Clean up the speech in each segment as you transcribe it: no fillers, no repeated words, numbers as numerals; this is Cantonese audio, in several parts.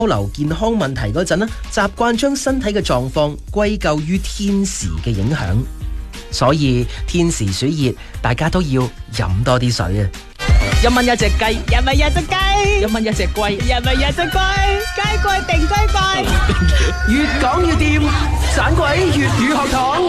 流健康問題嗰陣呢，習慣將身體嘅狀況歸咎於天時嘅影響，所以天時暑熱，大家都要飲多啲水啊！ 一蚊一隻雞， 一蚊一隻雞， 一蚊一隻龜， 一蚊一隻龜，雞貴定雞貴， 越講越掂，盞鬼粵語學堂。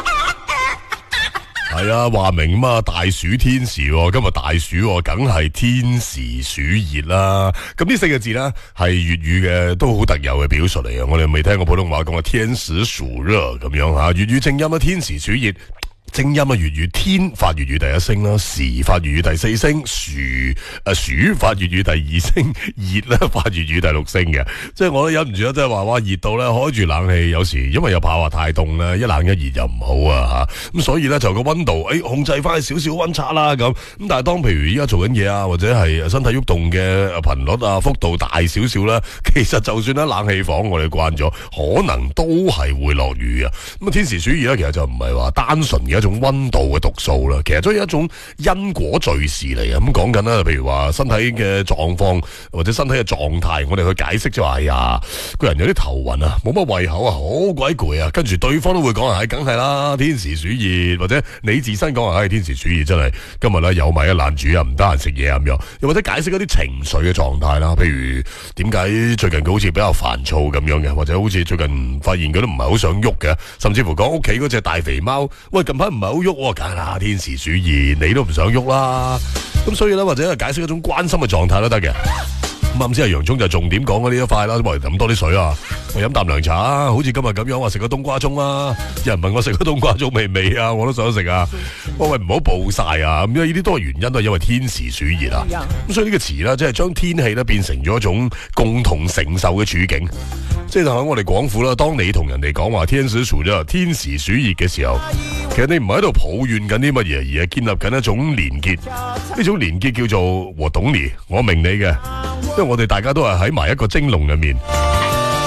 係啊，話明嘛，大暑天時，今日大暑，梗係天時暑熱啦。咁呢4個字呢，係粵語嘅都好特有嘅表述嚟啊！我哋未聽過普通話講嘅天時暑熱咁樣吓，粵語正音啊，天時暑熱。正音啊，粵語天發粵語第一聲啦，時發粵語第4聲，暑發粵語第2聲，熱咧發粵語第6聲嘅。即係我都忍唔住啦，即係話哇熱到咧開住冷氣，有時因為又怕話太凍咧，一冷一熱又唔好啊吓。咁所以咧就個溫度控制翻少少溫差啦咁。咁但係當譬如依家做緊嘢啊，或者係身體喐動嘅頻率啊幅度大少少啦，其實就算喺冷氣房我哋慣咗，可能都係會落雨啊。咁啊天時暑熱咧，其實就唔係話單純嘅一種溫度嘅讀數啦，其實都係一種因果敘事嚟啊！咁講緊啦，譬如話身體嘅狀況或者身體嘅狀態，我哋去解釋就話，哎呀，個人有啲頭暈啊，冇乜胃口啊，好鬼攰啊，跟住對方都會講梗係啦，天時暑熱，或者你自身講天時暑熱真係今日咧有米一難煮啊，唔得閒食嘢啊咁樣，又或者解釋一啲情緒嘅狀態啦，譬如點解最近佢好似比較煩躁咁樣嘅，或者好似最近發現佢都唔係好想喐嘅，甚至乎講屋企嗰隻大肥貓，喂近排唔係好喐，梗係啦，天時暑熱，你都唔想喐啦。咁所以咧，或者係解釋一種關心嘅狀態都得嘅。咁啱先係洋葱就重點講嗰呢一塊啦，喂飲多啲水啊，我飲啖涼茶啊，好似今日咁樣話食個冬瓜盅啦。有人問我食個冬瓜盅未啊，我都想食啊。喂唔好暴曬啊，咁因為呢啲都係原因，都係因為天時暑熱啊。咁所以呢個詞咧，即係將天氣咧變成咗一種共同承受嘅處境。即係喺我哋廣府啦，當你同人哋講話天時暑熱嘅時候，其實你唔係喺度抱怨緊啲乜嘢，而係建立緊一種連結。呢種連結叫做我懂你，我明你嘅，因為我哋大家都係喺埋一個蒸籠入面。